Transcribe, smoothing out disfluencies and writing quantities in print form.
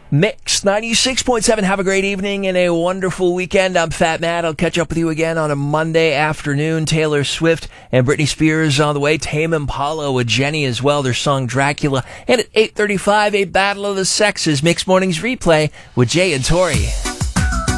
Mix 96.7. Have a great evening and a wonderful weekend. I'm Fat Matt. I'll catch up with you again on a Monday afternoon. Taylor Swift and Britney Spears on the way. Tame Impala with Jenny as well. Their song Dracula. And at 8:35, a Battle of the Sexes. Mix Mornings replay with Jay and Tori.